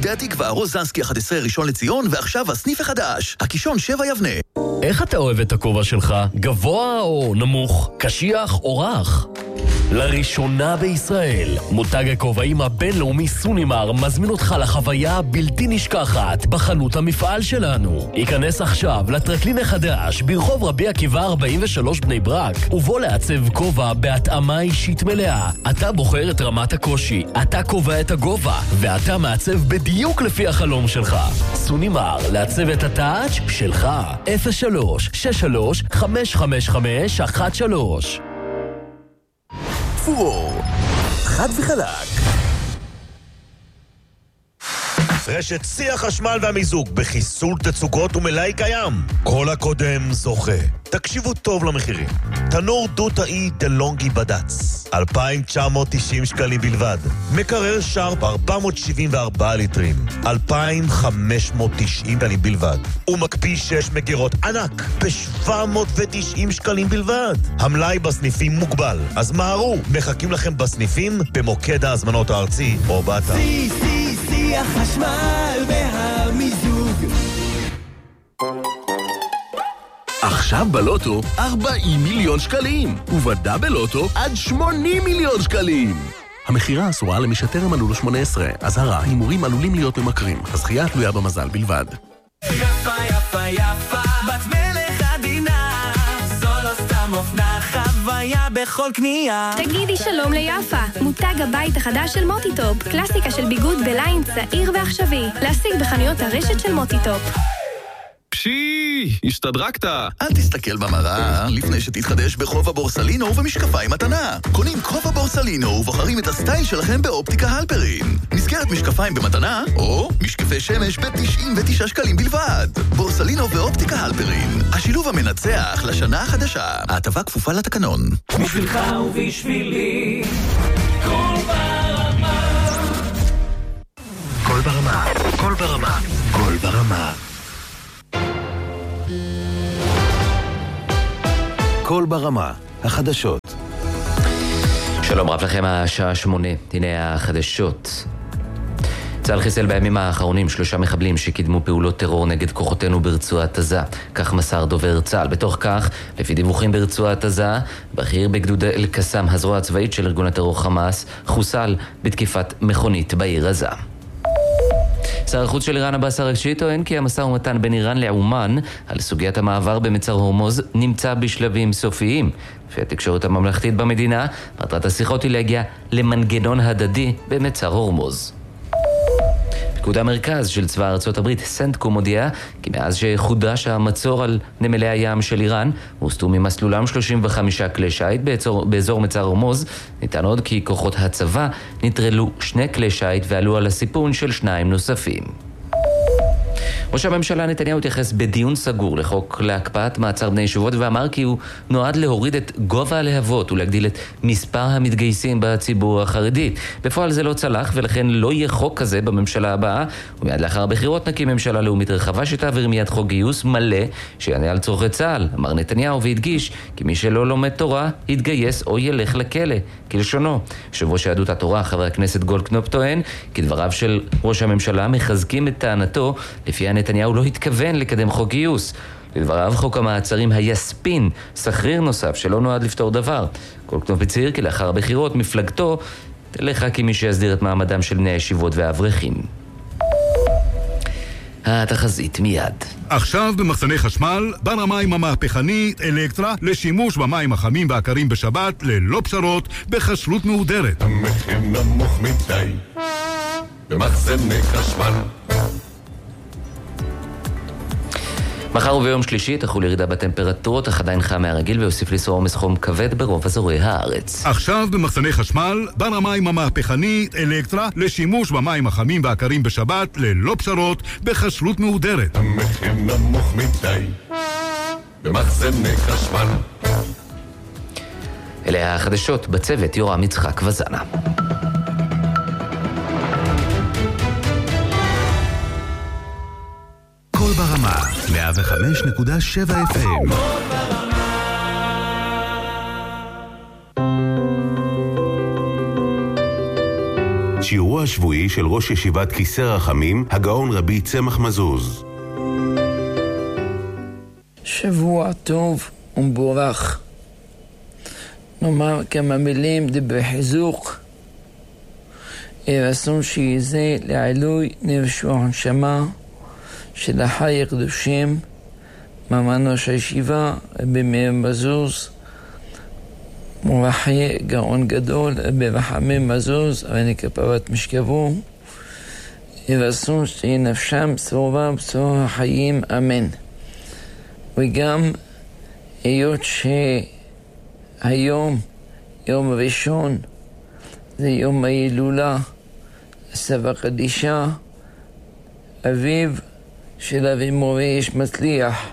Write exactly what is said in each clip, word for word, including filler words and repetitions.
שדה התקווה, רוזנסקי אחת עשרה ראשון לציון, ועכשיו הסניף החדש, הקישון שבע יבנה. איך אתה אוהב את הכובע שלך? גבוה או נמוך? קשיח או רך? לראשונה בישראל, מותג הכובעים הבינלאומי סונימר מזמין אותך לחוויה בלתי נשכחת בחנות המפעל שלנו. היכנס עכשיו לטרקלין החדש ברחוב רבי עקיבא ארבעים ושלוש בני ברק, ובוא לעצב כובע בהתאמה אישית מלאה. אתה בוחר את רמת הקושי, אתה קובע את הגובה, ואתה מעצב בדיוק לפי החלום שלך. סונימר, לעצב את הטאץ' שלך. אפס שלוש שש שלוש חמש חמש חמש אחת שלוש. פור, חד וחלק. רשת שיא החשמל והמיזוג בחיסול תצוגות ומלאי קיים. כל הקודם זוכה. תקשיבו טוב למחירים. תנור דו-תאי דלונגי בדץ, אלפיים תשע מאות תשעים שקלים בלבד. מקרר שרפ ארבע מאות שבעים וארבעה ליטרים, אלפיים חמש מאות תשעים שקלים בלבד. ומקפיא שש מגירות ענק ב-שבע מאות ותשעים שקלים בלבד. המלאי בסניפים מוגבל, אז מהרו, מחכים לכם בסניפים, במוקד ההזמנות הארצי או באתר. סי סי סי החשמל והמיזוג. עכשיו בלוטו ארבעים מיליון שקלים, ובדאבל לוטו עד שמונים מיליון שקלים. המחירה אסורה למי שטרם מלאו לו שמונה עשרה. אזהרה, הימורים עלולים להיות ממכרים. הזכייה תלויה במזל בלבד. יפה יפה יפה, בת מלך עדינה, זו לא סתם אופנה, חוויה בכל קנייה. תגידי שלום ליפה, מותג הבית החדש של מוטיטופ, קלאסיקה של ביגוד בליין צעיר ועכשווי, להשיג בחנויות הרשת של מוטיטופ. פשי, השתדרקת. אל תסתכל במראה לפני שתתחדש בחובה בורסלינו ובמשקפיים מתנה. קונים חובה בורסלינו ובוחרים את הסטייל שלכם באופטיקה הלפרין. מסגרת משקפיים במתנה או משקפי שמש ב-תשעים ותשעה שקלים בלבד. בורסלינו ואופטיקה הלפרין, השילוב המנצח לשנה החדשה. ההטבה כפופה לתקנון. בשבילך ובשבילי, כל ברמה. כל ברמה, כל ברמה, כל ברמה. כל ברמה, החדשות. שלום רב לכם, השעה שמונה, הנה החדשות. צה"ל חיסל בימים האחרונים שלושה מחבלים שקידמו פעולות טרור נגד כוחותינו ברצועת עזה. כך מסר דובר צה"ל. בתוך כך, לפי דיווחים ברצועת עזה, בכיר בגדוד אל-קסאם, הזרוע הצבאית של ארגון הטרור חמאס, חוסל בתקיפת מכונית בעיר עזה. שר החוץ של איראן עבאס אראגצ'י טוען כי המשא ומתן בין איראן לעומן על סוגיית המעבר במצר הורמוז נמצא בשלבים סופיים. לפי התקשורת הממלכתית במדינה, מטרת השיחות היא להגיע למנגנון הדדי במצר הורמוז. פיקוד המרכז של צבא ארצות הברית, סנטקום, מודיע כי מאז שחודש המצור על נמלי הים של איראן, הוסטו ממסלולם שלושים וחמישה כלי שיט באזור, באזור מצר הורמוז. ניתן עוד כי כוחות הצבא נטרלו שני כלי שיט ועלו על הסיפון של שניים נוספים. ראש הממשלה נתניהו התייחס בדיון סגור לחוק להקפאת מעצר בני ישיבות ואמר כי הוא נועד להוריד את גובה הלהבות ולהגדיל את מספר המתגייסים בציבור החרדי. בפועל זה לא צלח ולכן לא יהיה חוק כזה בממשלה הבאה, ומיד לאחר הבחירות נקים ממשלה לאומית רחבה שתעביר מיד חוק גיוס מלא שיענה על צורכי צה"ל. אמר נתניהו והדגיש כי מי שלא לומד תורה יתגייס או ילך לכלא כלשונו. יושב ראש יהדות התורה חבר הכנסת גולדקנופ טוען כי דבריו של ראש הממשלה מחזקים את טענתו לפיה נתניהו לא התכוון לקדם חוק גיוס. לדבריו חוק המעצרים היה ספין, סחריר נוסף שלא נועד לפתור דבר. גולדקנופ הצהיר כי לאחר הבחירות מפלגתו תלך רק כמי שיסדיר את מעמדם של בני הישיבות והאברכים. התחזית מיד. עכשיו במחסני חשמל, בר המים המהפכנית אלקטרה לשימוש במים החמים והקרים בשבת ללא פשרות בחשלות מהודרת. המחיר נמוך מדי במחסני חשמל. מחר וביום שלישי תחול ירידה בטמפרטורות, אך עדיין חם מהרגיל ויוסיף לסור עומס חום כבד ברוב אזורי הארץ. עכשיו במחסני חשמל, בר המים המהפכנית אלקטרה לשימוש במים החמים והקרים בשבת ללא פשרות בחשלות מהודרת. המחיר נמוך מדי במחסני חשמל. אלה החדשות בצוות יורם יצחק וזנה. כל ברמה, מאה וחמש נקודה שבע אף אם. שיעורו השבועי של ראש ישיבת כיסא רחמים, הגאון רבי צמח מזוז. שבוע טוב ומבורך. נאמר כמה מילים דברי חיזוק. רצון שיזה לעילוי נפש ונשמה של החי הקדושים, מרן ראש הישיבה רבי מאיר מזוז, מורחי גאון גדול רבי רחמים מזוז, רבי כפרת משכבו. רצון שתהיה נפשם צרורה בצרור החיים, אמן. וגם היות שהיום, יום ראשון, זה יום ההילולה, סבא קדישה, אביו של אבי מורי איש מצליח,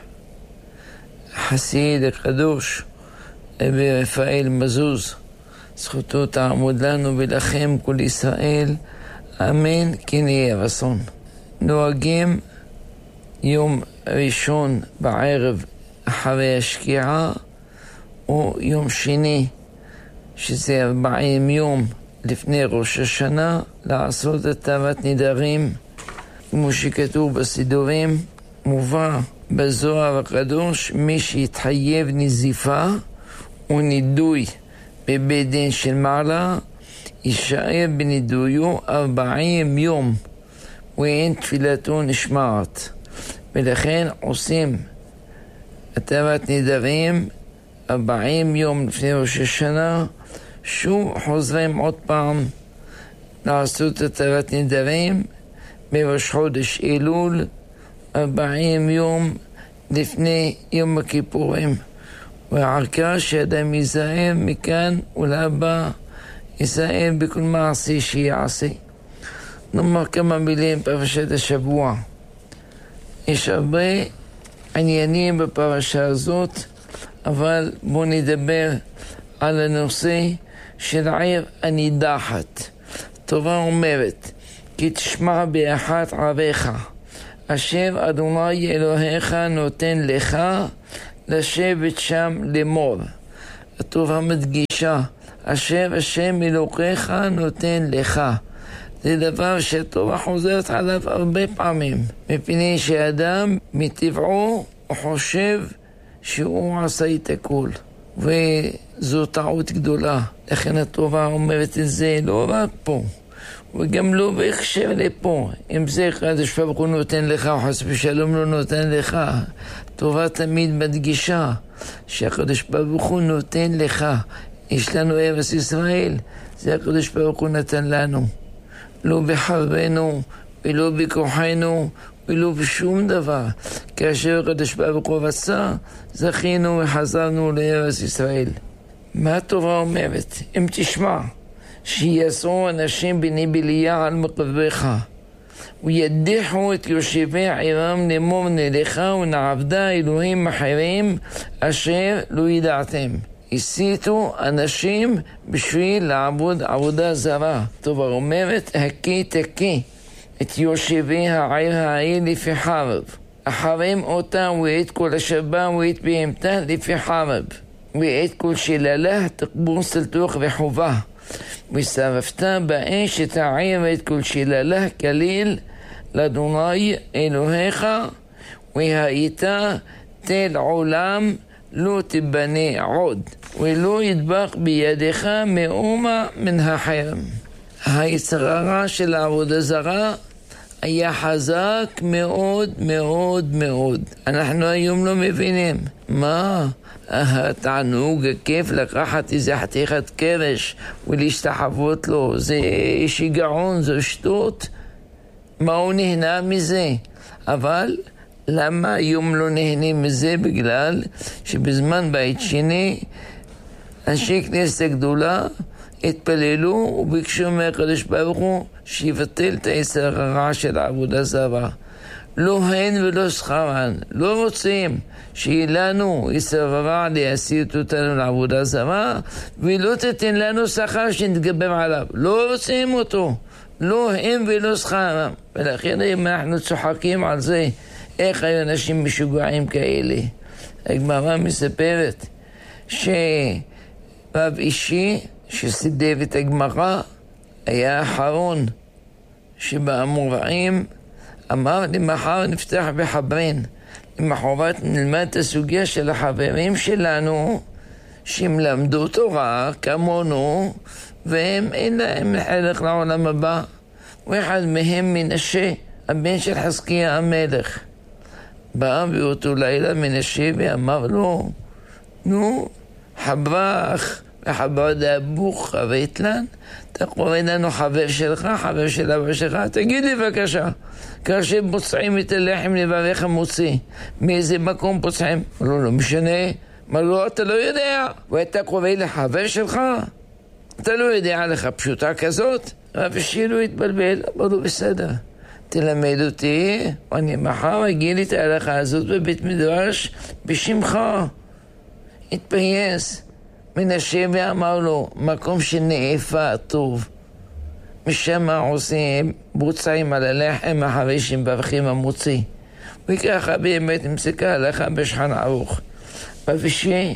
חסיד הקדוש, רבי רפאל מזוז, זכותו תעמוד לנו ולכם כל ישראל, אמן כן יהיה רצון. נוהגים יום ראשון בערב אחרי השקיעה, או יום שני, שזה ארבעים יום לפני ראש השנה, לעשות את תאוות נדרים, כמו שכתוב בסידורים. מובא בזוהר הקדוש, מי שהתחייב נזיפה ונידוי בבית דין של מעלה, יישאר בנידויו ארבעים יום, ואין תפילתו נשמעת. ולכן עושים תאוות נדרים ארבעים יום לפני ראש השנה, שוב חוזרים עוד פעם לעשות את תאוות נדרים בראש חודש אלול, ארבעים יום לפני יום הכיפורים. והעיקר שאדם ייזהר מכאן ולהבא, ייזהר בכל מעשה שיעשה. נאמר כמה מילים בפרשת השבוע. יש הרבה עניינים בפרשה הזאת, אבל בואו נדבר על הנושא של העיר הנידחת. התורה אומרת, כי תשמע באחת עריך, אשר אדוני אלוהיך נותן לך לשבת שם לאמור. התורה מדגישה, אשר השם אלוהיך נותן לך. זה דבר שהתורה חוזרת עליו הרבה פעמים, מפני שאדם מטבעו הוא חושב שהוא עשה את הכל, וזו טעות גדולה. לכן התורה אומרת את זה לא רק פה, וגם לא בהקשר לפה. אם זה הקדוש ברוך הוא נותן לך, או חס ושלום לא נותן לך, התורה תמיד מדגישה שהקדוש ברוך הוא נותן לך. יש לנו ארץ ישראל, זה הקדוש ברוך הוא נתן לנו. לא בחרבנו, ולא בכוחנו, ולא בשום דבר. כאשר הקדוש ברוך הוא רצה, זכינו וחזרנו לארץ ישראל. מה התורה אומרת? אם תשמע, שיעשו אנשים בני בליה על מקרבך, וידיחו את יושבי עירם לאמור נלך ונעבדה אלוהים אחרים אשר לא ידעתם. הסיתו אנשים בשביל לעבוד עבודה זרה. טוב, אומרת, הקי תקי את יושבי העיר העיר לפי חרב. אחרים אותם ואת כל השבה ואת בהמתה לפי חרב. ואת כל שללה תקבור סלתוך וחובה. ושרפת באש את העיר ואת כל שללה כליל לאדוני אלוהיך, והיית תל עולם לא תבנה עוד, ולא ידבק בידך מאומה מן החרם. היצר הרע של העבודה זרה היה חזק מאוד מאוד מאוד. אנחנו היום לא מבינים מה התענוג הכיף לקחת איזה חתיכת קרש ולהשתחוות לו. זה שיגעון, זו שטות. מה הוא נהנה מזה? אבל למה היום לא נהנים מזה? בגלל שבזמן בית שני אנשי כנסת הגדולה התפללו וביקשו מהקדוש ברוך הוא שיבטל את היצר הרע של העבודה זרה. לא הן ולא שכרן. לא רוצים שיהיה לנו יצר הרע להסיט אותנו לעבודה זרה, ולא תתן לנו שכר שנתגבר עליו. לא רוצים אותו. לא הם ולא שכרם. ולכן אם אנחנו צוחקים על זה, איך היו אנשים משוגעים כאלה? הגמרא מספרת שרב אישי שסידב את הגמרא היה האחרון שבאמוראים אמר למחר נפתח בחברין. למחרת נלמד את הסוגיה של החברים שלנו שהם למדו תורה כמונו והם אין להם חלק לעולם הבא. ואחד מהם מנשה, הבן של חזקיה המלך, בא באותו לילה מנשה ואמר לו, נו, חברך וחבר דאבוך חבטלן, אתה קורא לנו חבר שלך, חבר של אבא שלך, תגיד לי בבקשה, כאשר פוצעים את הלחם לברך המוציא, מאיזה מקום פוצעים? לא, לא משנה, מה לא, אתה לא יודע, ואתה קורא לחבר שלך? אתה לא יודע לך פשוטה כזאת? רב שילו התבלבל, אמר לו בסדר, תלמד אותי, ואני מחר אגיד לי את ההלכה הזאת בבית מדרש בשמך. התפייס מנשה ואמר לו, מקום שנאפה טוב, משם עושים בוצעים על הלחם אחרי שמברכים המוציא, וככה באמת נמסקה הלכה בשולחן ערוך. רבי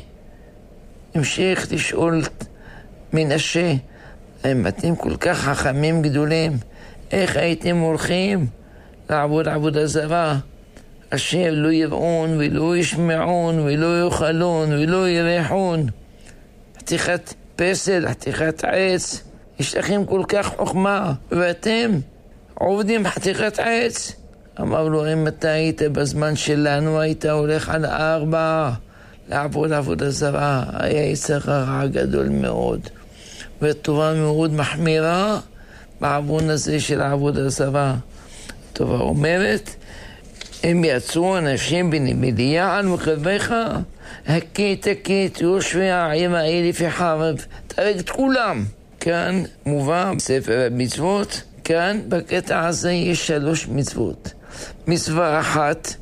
המשיך לשאול מנשה, הם אתם כל כך חכמים גדולים, איך הייתם הולכים לעבוד עבודה זרה, אשר לא יראון ולא ישמעון ולא יאכלון ולא יריחון, חתיכת פסל, חתיכת עץ, יש לכם כל כך חוכמה ואתם עובדים חתיכת עץ. אמר לו, אם אתה היית בזמן שלנו היית הולך על ארבע לעבוד עבודה זרה, היה יצר רע גדול מאוד והטובה מאוד מחמירה בעוון הזה של העבודה זרה. הטובה אומרת, הם יצאו אנשים בנמליה מקרבך, הקית הקית יושבי העם האלף החרב, תרג את כולם. כאן מובא בספר המצוות, כאן בקטע הזה יש שלוש מצוות. מצווה אחת,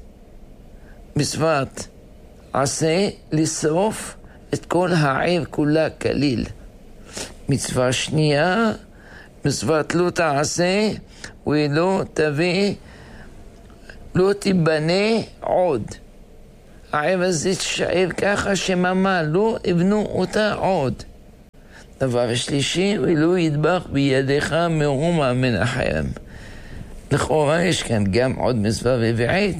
מצוות עשה לשרוף את כל העיר כולה כליל. מצווה שנייה, מצוות לא תעשה ולא תביא, לא תיבנה עוד. העיר הזה תשאר ככה שממה לא יבנו אותה עוד. דבר שלישי, ולא ידבח בידיך מאומה מן החרם. לכאורה יש כאן גם עוד מצווה רביעית,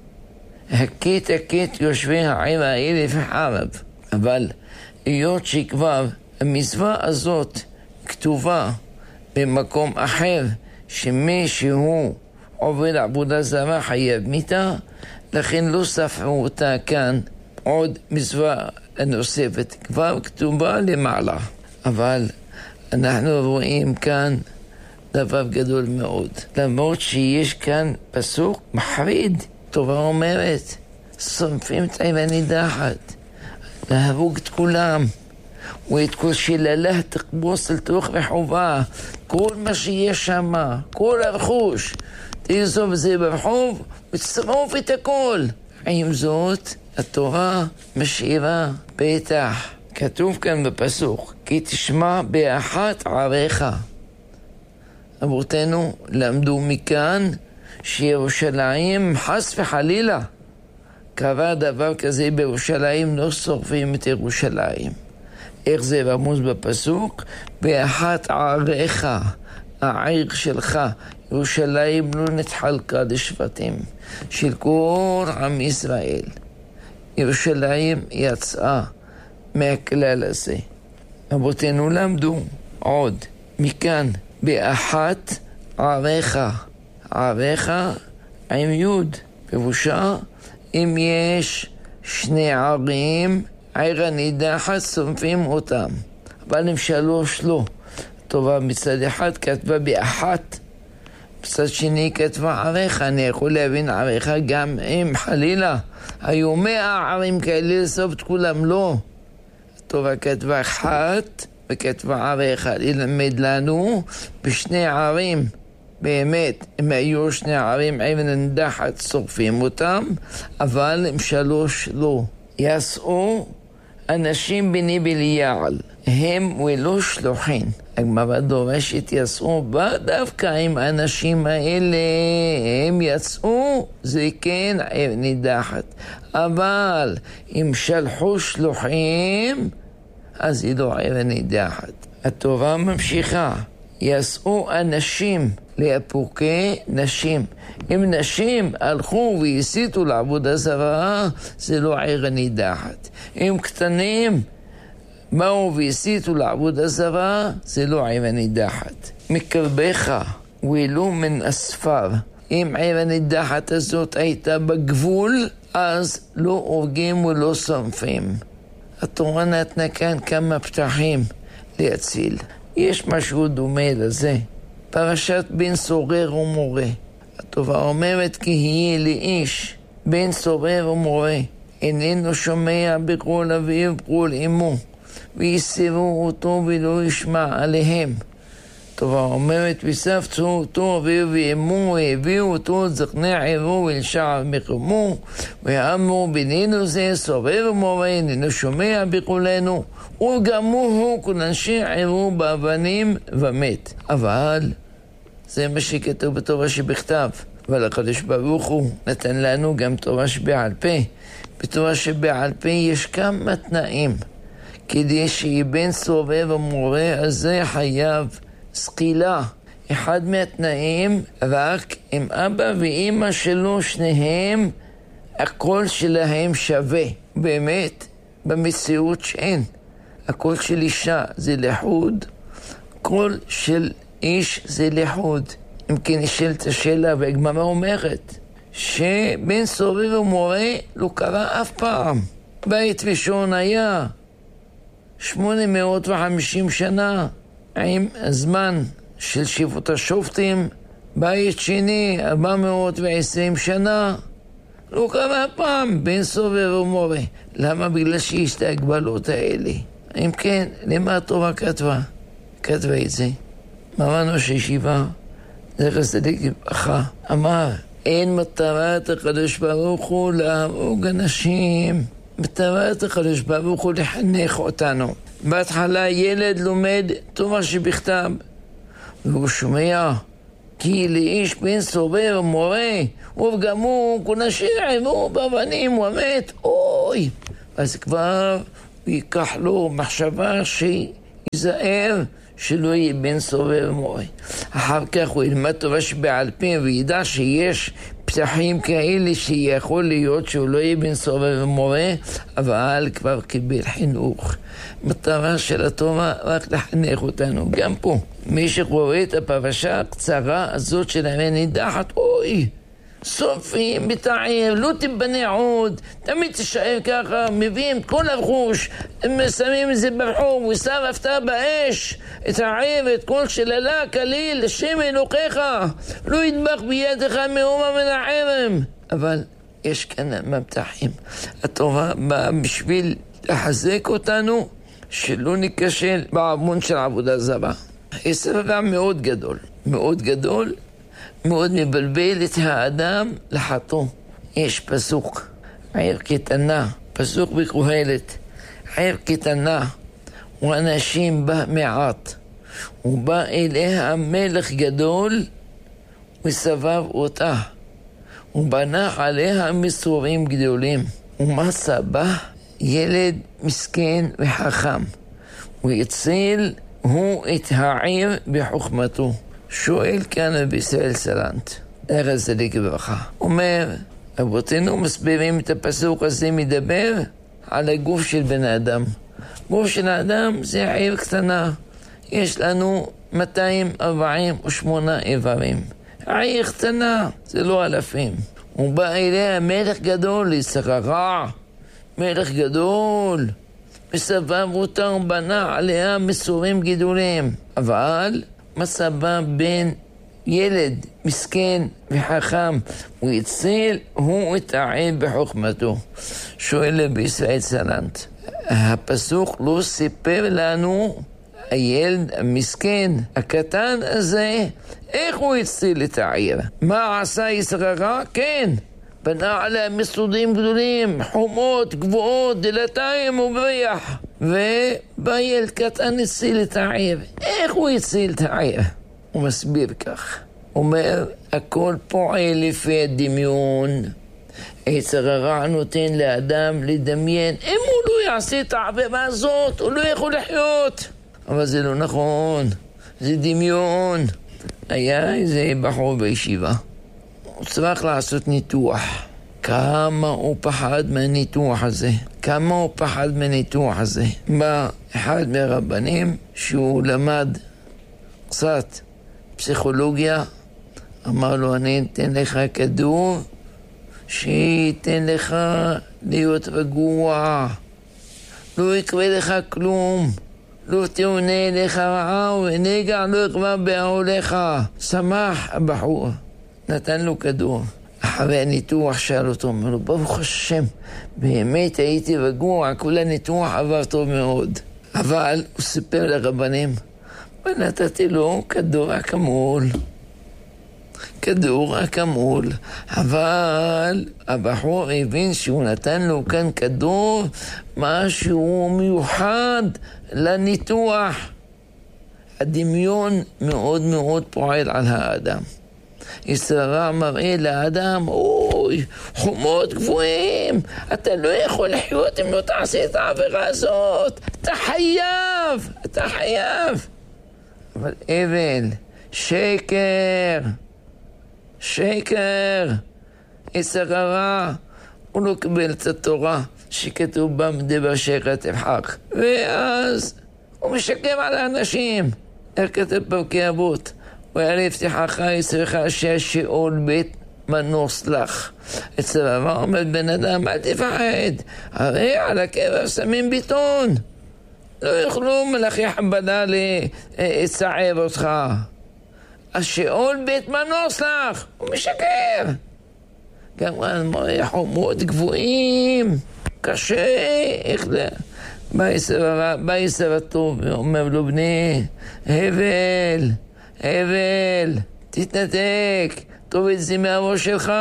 הקית הקית יושבי העיר האלף החרב. אבל היות שכבר המצווה הזאת כתובה במקום אחר שמי שהוא עובד עבודה זרה חייב מיתה, לכן לא ספרו אותה כאן עוד מצווה נוספת, כבר כתובה למעלה. אבל אנחנו רואים כאן דבר גדול מאוד, למרות שיש כאן פסוק מחריד. טובה אומרת, שורפים את העיר הנידחת, להרוג את כולם, ואת כל שללה תכבוס אל תוך רחובה, כל מה שיש שם, כל הרכוש, תעזוב זה ברחוב ותשרוף את הכל. עם זאת, התורה משאירה פתח. כתוב כאן בפסוק, כי תשמע באחת עריך. אבותינו למדו מכאן שירושלים חס וחלילה קרה דבר כזה בירושלים, לא שורפים את ירושלים. איך זה רמוז בפסוק? באחת עריך, העיר שלך, ירושלים לא נתחלקה לשבטים של כל עם ישראל. ירושלים יצאה מהכלל הזה. אבותינו למדו עוד מכאן, באחת עריך. עריך עם יוד, פירושה אם יש שני ערים, עיר הנידחת שורפים אותם, אבל עם שלוש לא. טובה מצד אחד כתבה באחת, מצד שני כתבה עריך. אני יכול להבין עריך גם אם חלילה היו מאה ערים כאלה לסוף את כולם, לא. טובה כתבה אחת וכתבה עריך, ללמד לנו בשני ערים באמת, אם היו שני ערים עיר הנידחת שורפים אותם, אבל עם שלוש לא. יסעו אנשים בני בליעל, הם ולא שלוחין. הגמרא דורשת יסעו בה דווקא עם האנשים האלה, הם יצאו, זה כן עיר נידחת. אבל אם שלחו שלוחים, אז היא לא עיר נידחת. התורה ממשיכה, יסעו אנשים לאפוקי נשים. אם נשים הלכו והסיתו לעבודה זרה, זה לא עיר הנידחת. אם קטנים באו והסיתו לעבודה זרה, זה לא עיר הנידחת. מקרבך ואילו מן אספר. אם עיר הנידחת הזאת הייתה בגבול, אז לא הורגים ולא שורפים. התורה נתנה כאן כמה פתחים להציל. יש משהו דומה לזה. פרשת בן סורר ומורה. התורה אומרת כי יהיה לאיש בן סורר ומורה, איננו שומע בקול אביו ובקול אמו, ויסירו אותו ולא ישמע עליהם. התורה אומרת וספצו אותו אביו ואמו, והביאו אותו זקני עירו אל שער מקומו, ואמרו בינינו זה סורר ומורה, איננו שומע בקולנו, וגמו הוא כל אנשי עירו באבנים ומת. אבל זה מה שכתוב בתורה שבכתב. אבל הקדוש ברוך הוא נתן לנו גם תורה שבעל פה. בתורה שבעל פה יש כמה תנאים. כדי שיהיה בן סורר ומורה, אז זה חייב סקילה. אחד מהתנאים, רק אם אבא ואמא שלו שניהם, הקול שלהם שווה. באמת, במציאות שאין. הקול של אישה זה לחוד, קול של איש זה לחוד. אם כן נשאלת השאלה, והגמרא אומרת שבן סורר ומורה לא קרה אף פעם. בית ראשון היה שמונה מאות וחמישים שנה עם הזמן של שבעת השופטים, בית שני ארבע מאות ועשרים שנה, לא קרה אף פעם בן סורר ומורה. למה? בגלל שיש את ההגבלות האלה. אם כן, למה התורה כתבה? כתבה את זה. מרן ראש הישיבה, זכר צדיק לברכה, אמר, אין מטרת הקדוש ברוך הוא להרוג אנשים. מטרת הקדוש ברוך הוא לחנך אותנו. בהתחלה ילד לומד תורה שבכתב, והוא שומע כי לאיש בן סורר ומורה, וגם הוא כל אנשי עירו באבנים ומת. אוי! אז כבר הוא ייקח לו מחשבה שיזהר שלא יהיה בן סורר ומורה. אחר כך הוא ילמד תורה שבעל פה וידע שיש פתחים כאלה שיכול להיות שהוא לא יהיה בן סורר ומורה, אבל כבר קיבל חינוך. מטרה של התורה רק לחנך אותנו. גם פה, מי שקורא את הפרשה הקצרה הזאת של הנידחת, אוי, סופים בתעיר, לא תיבנה עוד, תמיד תשאר ככה, מביאים כל הרכוש, שמים את זה ברחוב, ושרפת באש את העיר, את כל שללה כליל, לשם אלוקיך, לא ידבח בידך מאומה מן הערם. אבל יש כאן מבטחים. התורה באה בשביל לחזק אותנו, שלא ניקשל בעוון של עבודה זרה. סבבה מאוד גדול, מאוד גדול, מאוד מבלבל את האדם לחטוא. יש פסוק, עיר קטנה, פסוק בקהלת, עיר קטנה, ואנשים בה מעט, ובא אליה מלך גדול, וסבב אותה, ובנה עליה מסורים גדולים, ומצא בה ילד מסכן וחכם, ויציל הוא את העיר בחוכמתו. שואל כאן בישראל סלנט, זכר צדיק לברכה, אומר, אבותינו מסבירים את הפסוק הזה, מדבר על הגוף של בן האדם. גוף של האדם זה עיר קטנה, יש לנו מאתיים ארבעים ושמונה איברים. העיר קטנה, זה לא אלפים. הוא בא אליה מלך גדול, יששכר, מלך גדול, מסבב אותה ובנה עליה מסורים גדולים. אבל מצא בה בן ילד מסכן וחכם, הוא יציל הוא את העיר בחוכמתו. שואל בישראל סלנט, הפסוק לא סיפר לנו הילד המסכן הקטן הזה איך הוא יציל את העיר? מה עשה יששכר? כן, בנה עליה מסורים גדולים, חומות גבוהות, דלתיים ובריח, ובא ילד קטן הציל את העיר. איך הוא הציל את העיר? הוא מסביר כך, אומר, הכל פועל לפי הדמיון. יששכר נותן לאדם לדמיין, אם הוא לא יעשה את העבירה הזאת, הוא לא יכול לחיות. אבל זה לא נכון. זה דמיון. היה איזה בחור בישיבה, הוא צריך לעשות ניתוח. כמה הוא פחד מהניתוח הזה, כמה הוא פחד מהניתוח הזה. בא אחד מהרבנים שהוא למד קצת פסיכולוגיה, אמר לו, אני אתן לך כדור שייתן לך להיות רגוע, לא יקרה לך כלום, לא תאונה לך רעה ונגע לא יקרה בעולך. שמח הבחור, נתן לו כדור. אחרי הניתוח שאל אותו, אומר לו, ברוך השם, באמת הייתי רגוע, כל הניתוח עבר טוב מאוד. אבל הוא סיפר לרבנים, ונתתי לו כדור אקמול. כדור אקמול. אבל הבחור הבין שהוא נתן לו כאן כדור, משהו מיוחד לניתוח. הדמיון מאוד מאוד פועל על האדם. ישרה מראה לאדם, אוי, חומות גבוהים, אתה לא יכול לחיות אם לא תעשה את העבירה הזאת, אתה חייב, אתה חייב. אבל אבל, שקר, שקר, ישרה רע, הוא לא קיבל את התורה שכתוב בה מדבר שקר תבחק, ואז הוא משקר על האנשים. איך כתב פרקי אבות? ואלה הבטיחך יצריך שהשאול בית מנוס לך. אצל הרב עומד בן אדם, אל תפחד, הרי על הקבר שמים ביטון, לא יוכלו מלאכי חבדה לצער אותך. השאול בית מנוס לך, הוא משקר. גם מראה חומות גבוהים, קשה, איך לה... בא יסר הטוב ואומר לו, בני, הבל, הבל, תתנתק, טוב את זה מהראש שלך.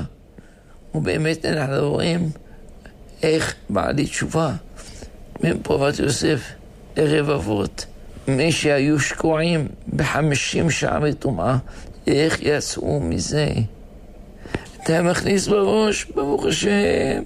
ובאמת אנחנו רואים איך בעלי תשובה מפרוות יוסף לרבבות, מי שהיו שקועים בחמישים שערי טומאה, איך יצאו מזה? אתה מכניס בראש, ברוך השם,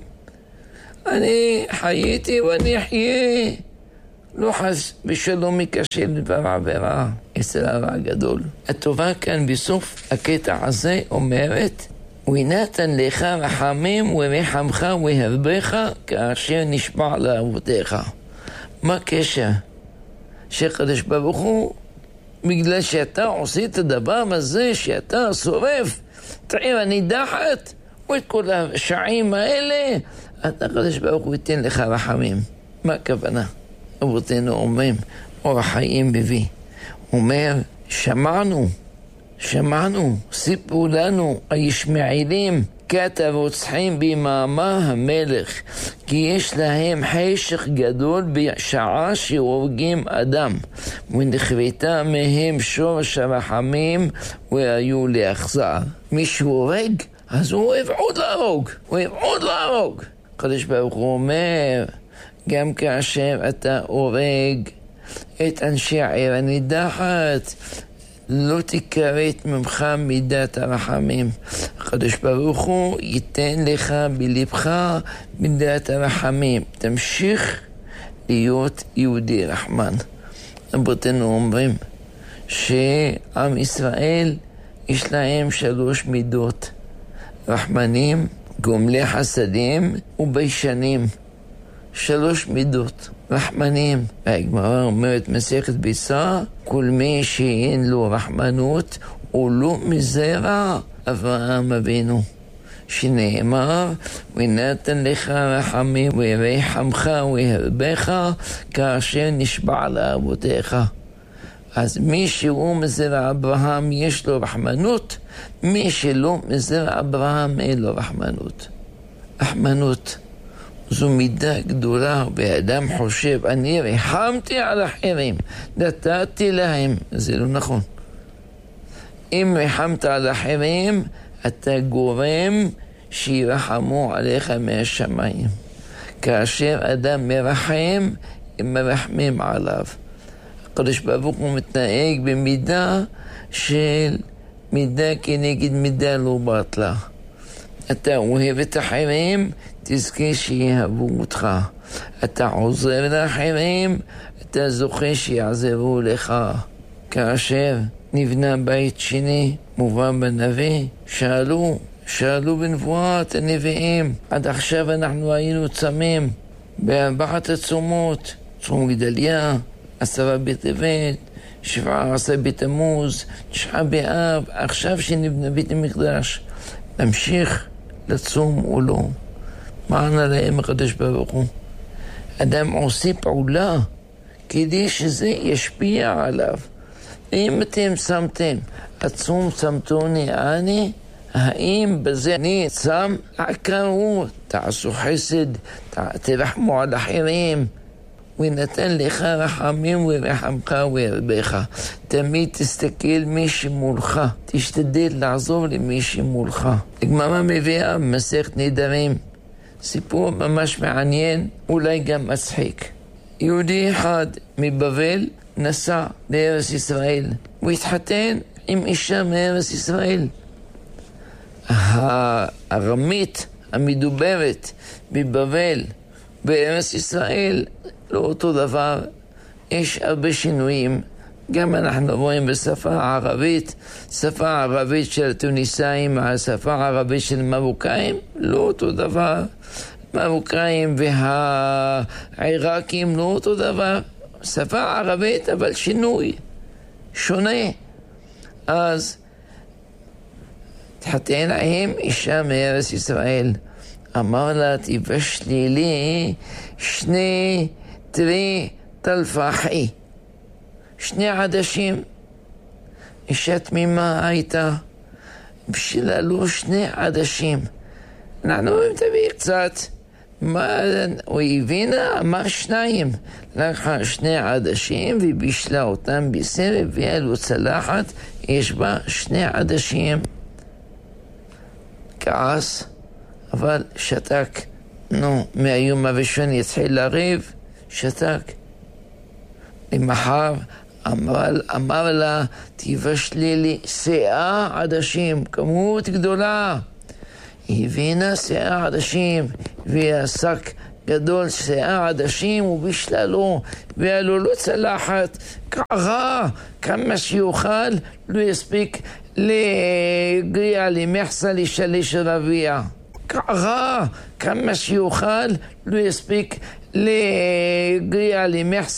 אני חייתי ואני אחיה, לא חס בשלום מקשר לדבר עבירה אצל הרע הגדול. הטובה כאן בסוף הקטע הזה אומרת, ונתן לך רחמים ורחמך והרבך כאשר נשבע לאבותיך. מה הקשר? שקדוש ברוך הוא, בגלל שאתה עושה את הדבר הזה, שאתה שורף את העיר הנידחת ואת כל השעים האלה, אתה קדוש ברוך הוא ייתן לך רחמים. מה הכוונה? אבותינו אומרים, אור החיים מביא. אומר, שמענו, שמענו, סיפרו לנו, הישמעאלים, כת הרוצחים במאמר המלך, כי יש להם חשך גדול בשעה שהורגים אדם, ונכוותה מהם שורש הרחמים והיו לאכזר. מי שהורג, אז הוא אוהב עוד להרוג, הוא אוהב עוד להרוג. הקדוש ברוך הוא אומר, גם כאשר אתה הורג את אנשי העיר הנידחת, לא תקראת ממך מידת הרחמים. הקדוש ברוך הוא ייתן לך בלבך מידת הרחמים. תמשיך להיות יהודי רחמן. רבותינו אומרים שעם ישראל יש להם שלוש מידות, רחמנים, גומלי חסדים וביישנים. שלוש מידות, רחמנים. והגמרא אומרת מסכת ביצה, כל מי שאין לו רחמנות הוא לא מזרע אברהם אבינו, שנאמר, ונתן לך רחמים ורחמך והרבך כאשר נשבע לאבותיך. אז מי שהוא מזרע אברהם יש לו רחמנות, מי שלא מזרע אברהם אין לו רחמנות. רחמנות זו מידה גדולה, ואדם חושב, אני רחמתי על אחרים, נתתי להם. זה לא נכון. אם רחמת על אחרים, אתה גורם שירחמו עליך מהשמיים. כאשר אדם מרחם, הם מרחמים עליו. הקדוש ברוך הוא מתנהג במידה של מידה כנגד מידה לא בטלה. אתה אוהב את אחרים, תזכה שיאהבו אותך. אתה עוזר לאחרים, אתה זוכה שיעזרו לך. כאשר נבנה בית שני, מובן בנביא, שאלו, שאלו בנבואת הנביאים, עד עכשיו אנחנו היינו צמים בארבעת הצומות, צום גדליה, עשרה בטבת, שבעה עשר בתמוז, תשעה באב, עכשיו שנבנה בית המקדש, נמשיך לצום או לא? מה ענה להם הקדוש ברוך הוא? אדם עושה פעולה כדי שזה ישפיע עליו. אם אתם שמתם, הצום צמתוני אני, האם בזה אני צם? עקרו, תעשו חסד, תרחמו על אחרים. ונתן לך רחמים ורחמך ורבך. תמיד תסתכל מי שמולך, תשתדל לעזור למי שמולך. הגמרא מביאה מסכת נדרים, סיפור ממש מעניין, אולי גם מצחיק. יהודי אחד מבבל נסע לארץ ישראל, הוא התחתן עם אישה מארץ ישראל. הארמית המדוברת בבבל בארץ ישראל לא אותו דבר, יש הרבה שינויים. גם אנחנו רואים בשפה הערבית, שפה הערבית של טוניסאים, השפה הערבית של מרוקאים, לא אותו דבר. מרוקאים והעיראקים לא אותו דבר. שפה ערבית אבל שינוי, שונה. אז תחתן עם אישה מארץ ישראל. אמר לה, תבשלי לי שני תרי תלפחי, שני עדשים. אישה תמימה הייתה, בשבילה לא שני עדשים. אנחנו אומרים תביא קצת. מה, הוא הבינה, אמר שניים. לקחה שני עדשים ובישלה אותם בסרב, והיה לו צלחת, יש בה שני עדשים. כעס, אבל שתק. נו, מהיום הראשון יתחיל לריב, שתק. למחר אמר, אמר לה, תבשלי לי שאה עדשים, כמות גדולה. היא הבינה שאה עדשים, והיא שק גדול שאה עדשים, ובישלה לו, והיה לו לא צלחת, קרה, כמה שיוכל, לא יספיק לגריע למחסה לשליש רביע. קרה, כמה שיוכל, לא יספיק לגריע למחסה